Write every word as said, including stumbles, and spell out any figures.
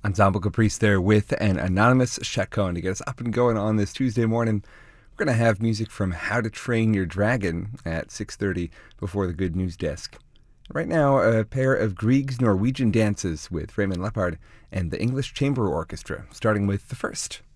Ensemble Caprice there with an anonymous chaconne to get us up and going on this Tuesday morning. We're going to have music from How to Train Your Dragon at six thirty before the Good News Desk. Right now, a pair of Grieg's Norwegian dances with Raymond Leppard and the English Chamber Orchestra, starting with the first.